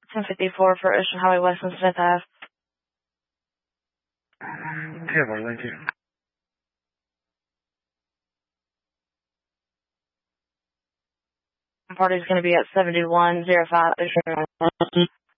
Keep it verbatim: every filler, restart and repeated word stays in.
ten fifty-four for Ocean Highway West and Smith Ave. Okay, well, thank you. Party's going to be at seventy-one oh five Ocean Highway.